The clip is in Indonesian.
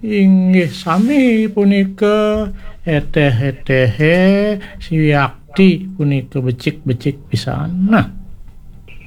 Inggih sami punika eteh si Yakti punika becik-becik pisan. Nah,